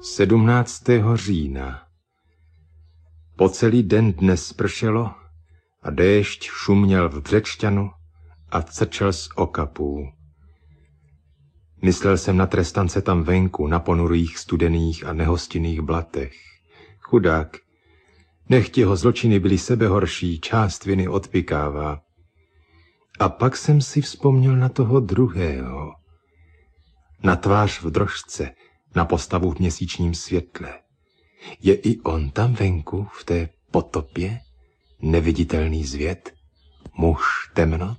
17. října. Po celý den dnes pršelo a déšť šuměl v břečťanu a crčel z okapů. Myslel jsem na trestance tam venku, na ponurých, studených a nehostinných blatech. Chudák, nechť jeho zločiny byly sebehorší, část viny odpykává. A pak jsem si vzpomněl na toho druhého. Na tvář v drožce, na postavu v měsíčním světle. Je i on tam venku, v té potopě? Neviditelný zvět? Muž temnot?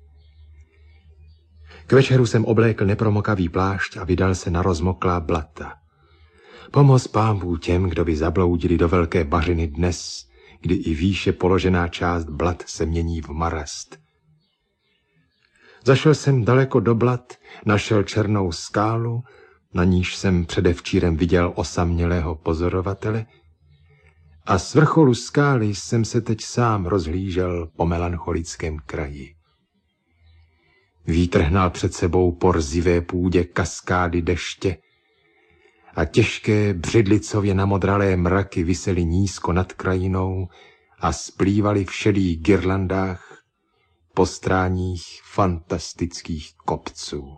K večeru jsem oblékl nepromokavý plášť a vydal se na rozmoklá blata. Pomoz pánbů těm, kdo by zabloudili do velké bařiny dnes, kdy i výše položená část blat se mění v marast. Zašel jsem daleko do blat, našel černou skálu, na níž jsem předevčírem viděl osamělého pozorovatele, a z vrcholu skály jsem se teď sám rozhlížel po melancholickém kraji. Vítr hnal před sebou po rzivé půdě kaskády deště a těžké břidlicově namodralé mraky visely nízko nad krajinou a splývaly v šedých girlandách po stráních fantastických kopců.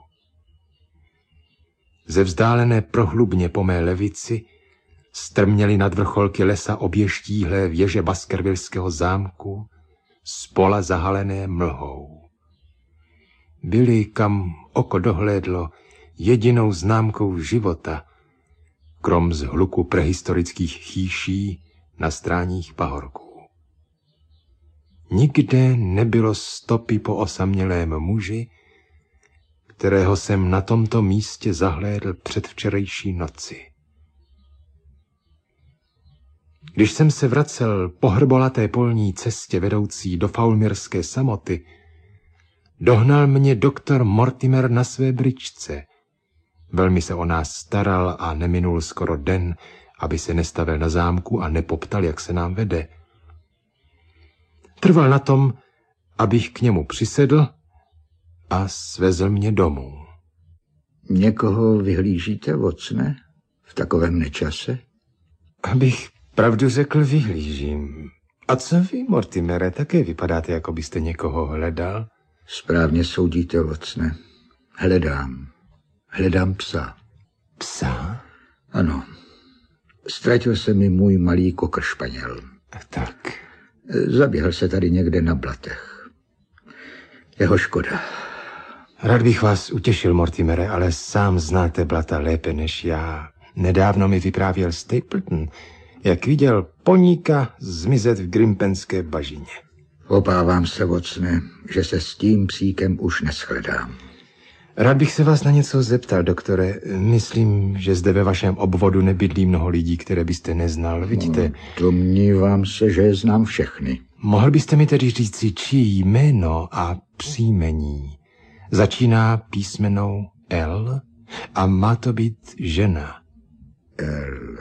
Ze vzdálené prohlubně po mé levici strměly nad vrcholky lesa obě štíhlé věže Baskervillského zámku, z pola zahalené mlhou. Byly, kam oko dohlédlo, jedinou známkou života, krom zhluku prehistorických chýší na stráních pahorků. Nikde nebylo stopy po osamělém muži, kterého jsem na tomto místě zahlédl předvčerejší noci. Když jsem se vracel po hrbolaté polní cestě vedoucí do Faulmirské samoty, dohnal mě doktor Mortimer na své bryczce. Velmi se o nás staral a neminul skoro den, aby se nestavil na zámku a nepoptal, jak se nám vede. Trval na tom, abych k němu přisedl a svezl mě domů. Někoho vyhlížíte, vocne, v takovém nečase? Abych pravdu řekl, vyhlížím. A co vy, Mortimere, také vypadáte, jako byste někoho hledal? Správně soudíte, vocne. Hledám psa. Psa? Ano. Ztratil se mi můj malý kokršpaněl. Tak. Zaběhl se tady někde na blatech. Jeho škoda. Rád bych vás utěšil, Mortimere, ale sám znáte blata lépe než já. Nedávno mi vyprávěl Stapleton, jak viděl poníka zmizet v Grimpenské bažině. Obávám se, vocne, že se s tím psíkem už neschledám. Rád bych se vás na něco zeptal, doktore. Myslím, že zde ve vašem obvodu nebydlí mnoho lidí, které byste neznal, vidíte? Domnívám se, že je znám všechny. Mohl byste mi tedy říci, čí jméno a příjmení začíná písmenou L a má to být žena? L.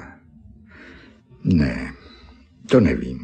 Ne, to nevím.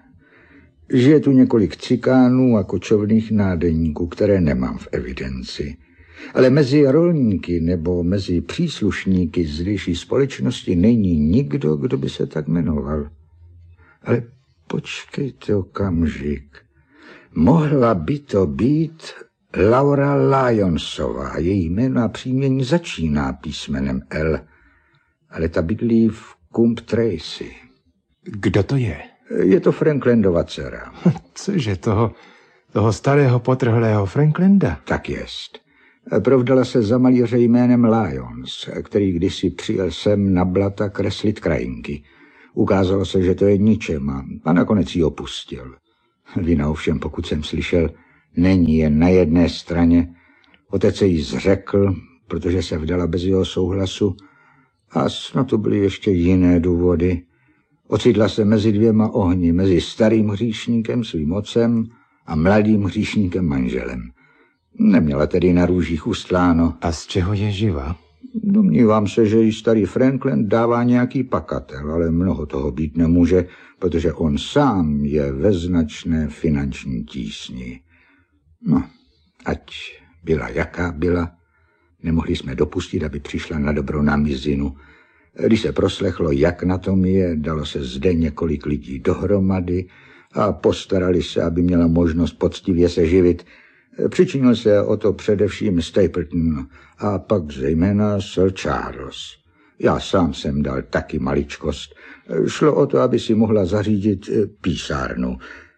Žije tu několik cikánů a kočovných nádeníků, které nemám v evidenci. Ale mezi rolníky nebo mezi příslušníky zdejší společnosti není nikdo, kdo by se tak jmenoval. Ale počkejte okamžik. Mohla by to být Laura Lyonsová. Její jméno a příjmení začíná písmenem L, ale ta bydlí v Coombe Tracey. Kdo to je? Je to Franklandova dcera. Cože, toho starého potrhlého Franklanda? Tak jest. Provdala se za malíře jménem Lyons, který kdysi přijel sem na blata kreslit krajinky. Ukázalo se, že to je ničem a nakonec ji opustil. Vina ovšem, pokud jsem slyšel, není jen na jedné straně. Otec se jí zřekl, protože se vdala bez jeho souhlasu, a snad to byly ještě jiné důvody. Ocitla se mezi dvěma ohni, mezi starým hříšníkem, svým otcem, a mladým hříšníkem, manželem. Neměla tedy na růžích ustláno. A z čeho je živa? Domnívám se, že jí starý Frankland dává nějaký pakatel, ale mnoho toho být nemůže, protože on sám je ve značné finanční tísni. No, ať byla jaká byla, nemohli jsme dopustit, aby přišla na dobrou namizinu. Když se proslechlo, jak na tom je, dalo se zde několik lidí dohromady a postarali se, aby měla možnost poctivě se živit. Přičinil se o to především Stapleton a pak zejména Sir Charles. Já sám jsem dal taky maličkost. Šlo o to, aby si mohla zařídit písárnu.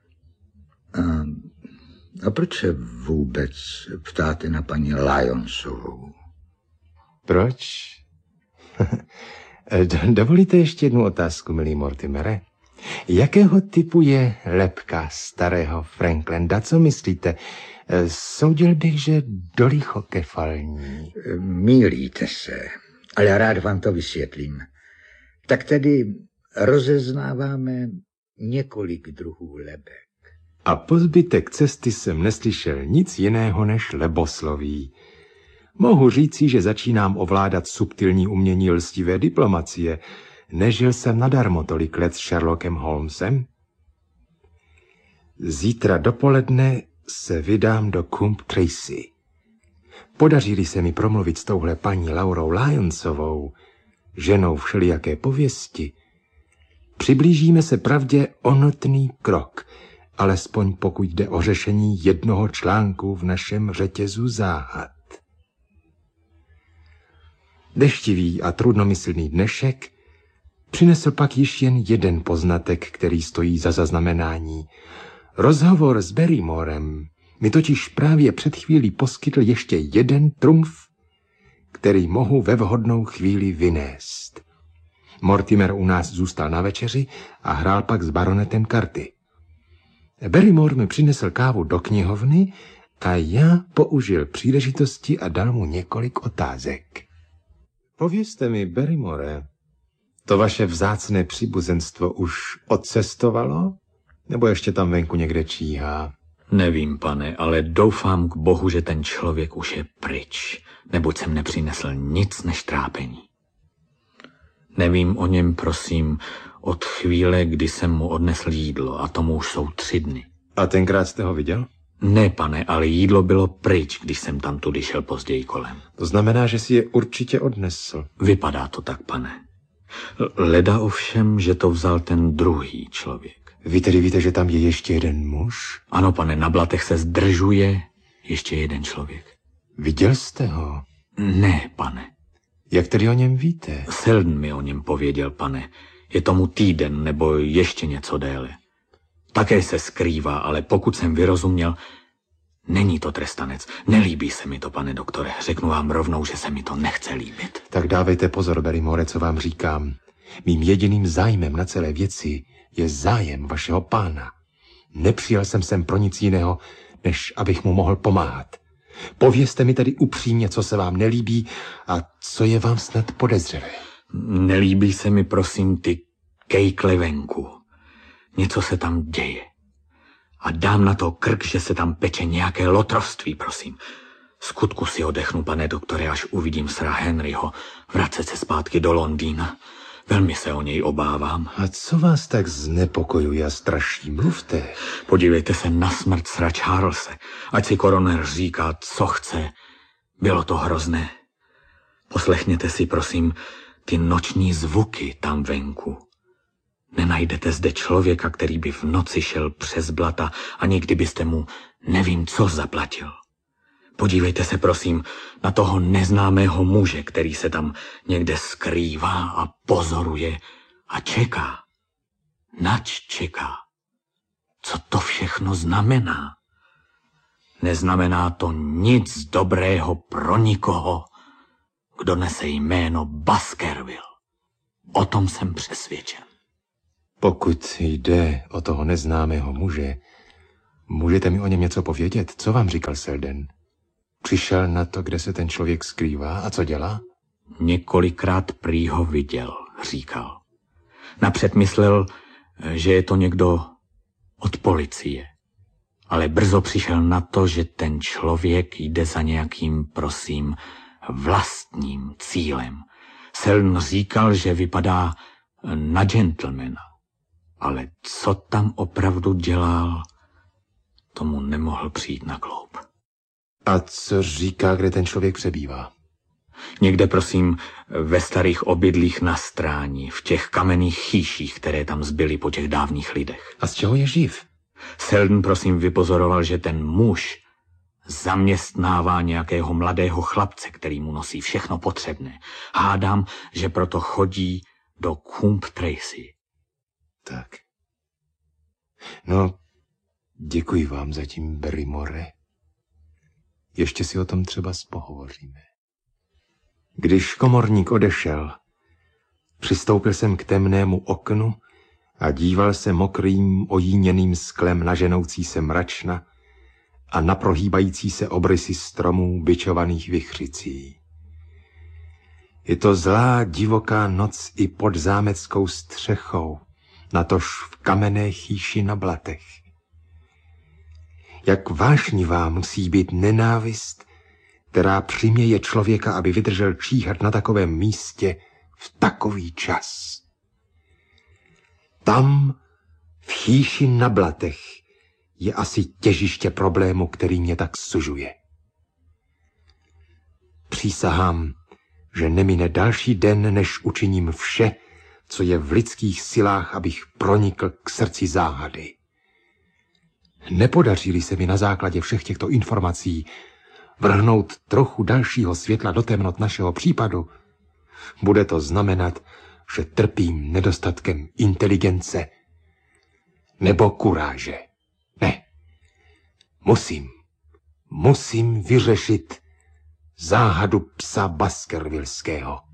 A proč se vůbec ptáte na paní Lyonsovou? Proč? Dovolíte ještě jednu otázku, milý Mortimere? Jakého typu je lebka starého Franklanda? Co myslíte? Soudil bych, že dolichokefální. Mýlíte se, ale rád vám to vysvětlím. Tak tedy rozeznáváme několik druhů lebek. A po zbytek cesty jsem neslyšel nic jiného než lebosloví. Mohu říci, že začínám ovládat subtilní umění lstivé diplomacie. Nežil jsem nadarmo tolik let s Sherlockem Holmesem. Zítra dopoledne se vydám do Coombe Tracey. Podaří se mi promluvit s touhle paní Laurou Lyonsovou, ženou všelijaké pověsti, přiblížíme se pravdě o notný krok, alespoň pokud jde o řešení jednoho článku v našem řetězu záhad. Deštivý a trudnomyslný dnešek přinesl pak již jen jeden poznatek, který stojí za zaznamenání. Rozhovor s Barrymorem mi totiž právě před chvílí poskytl ještě jeden trumf, který mohu ve vhodnou chvíli vynést. Mortimer u nás zůstal na večeři a hrál pak s baronetem karty. Barrymore mi přinesl kávu do knihovny a já použil příležitosti a dal mu několik otázek. Povězte mi, Barrymore, to vaše vzácné příbuzenstvo už odcestovalo? Nebo ještě tam venku někde číhá? Nevím, pane, ale doufám k Bohu, že ten člověk už je pryč, neboť jsem nepřinesl nic než trápení. Nevím o něm, prosím, od chvíle, kdy jsem mu odnesl jídlo, a tomu už jsou 3 dny. A tenkrát jste ho viděl? Ne, pane, ale jídlo bylo pryč, když jsem tam tudy šel později kolem. To znamená, že si je určitě odnesl. Vypadá to tak, pane. Leda ovšem, že to vzal ten druhý člověk. Vy tedy víte, že tam je ještě jeden muž? Ano, pane, na blatech se zdržuje ještě jeden člověk. Viděl jste ho? Ne, pane. Jak tedy o něm víte? Selden mi o něm pověděl, pane. Je tomu týden nebo ještě něco déle. Také se skrývá, ale pokud jsem vyrozuměl, není to trestanec. Nelíbí se mi to, pane doktore. Řeknu vám rovnou, že se mi to nechce líbit. Tak dávejte pozor, Barrymore, co vám říkám. Mým jediným zájmem na celé věci je zájem vašeho pána. Nepřijel jsem sem pro nic jiného, než abych mu mohl pomáhat. Povězte mi tedy upřímně, co se vám nelíbí a co je vám snad podezřelé. Nelíbí se mi, prosím, ty kejkle venku. Něco se tam děje. A dám na to krk, že se tam peče nějaké lotrovství, prosím. Skutku si odechnu, pane doktore, až uvidím sra Henryho vracet se zpátky do Londýna. Velmi se o něj obávám. A co vás tak znepokojuje a straší? Mluvte. Podívejte se na smrt sra Charlese. Ať si koroner říká, co chce. Bylo to hrozné. Poslechněte si, prosím, ty noční zvuky tam venku. Nenajdete zde člověka, který by v noci šel přes blata, ani kdybyste mu nevím co zaplatil. Podívejte se, prosím, na toho neznámého muže, který se tam někde skrývá a pozoruje a čeká. Nač čeká? Co to všechno znamená? Neznamená to nic dobrého pro nikoho, kdo nese jméno Baskerville. O tom jsem přesvědčen. Pokud jde o toho neznámého muže, můžete mi o něm něco povědět? Co vám říkal Selden? Přišel na to, kde se ten člověk skrývá a co dělá? Několikrát prý ho viděl, říkal. Napřed myslel, že je to někdo od policie. Ale brzo přišel na to, že ten člověk jde za nějakým, prosím, vlastním cílem. Selden říkal, že vypadá na gentlemana. Ale co tam opravdu dělal, tomu nemohl přijít na kloub. A co říká, kde ten člověk přebývá? Někde, prosím, ve starých obydlích na Stráni, v těch kamenných chýších, které tam zbyly po těch dávných lidech. A z čeho je živ? Selden, prosím, vypozoroval, že ten muž zaměstnává nějakého mladého chlapce, který mu nosí všechno potřebné. Hádám, že proto chodí do Coombe Tracey. Tak. No, děkuji vám zatím, Barrymore. Ještě si o tom třeba pohovoříme. Když komorník odešel, přistoupil jsem k temnému oknu a díval se mokrým ojíněným sklem na ženoucí se mračna a na prohýbající se obrysy stromů bičovaných vichřicí. Je to zlá divoká noc i pod zámeckou střechou, natož v kamenné chýši na blatech. Jak vášnivá musí být nenávist, která přiměje člověka, aby vydržel číhat na takovém místě v takový čas. Tam, v chýši na blatech, je asi těžiště problému, který mě tak sužuje. Přísahám, že nemine další den, než učiním vše, co je v lidských silách, abych pronikl k srdci záhady. Nepodaří-li se mi na základě všech těchto informací vrhnout trochu dalšího světla do temnot našeho případu, bude to znamenat, že trpím nedostatkem inteligence nebo kuráže. Ne, musím vyřešit záhadu psa Baskervillského.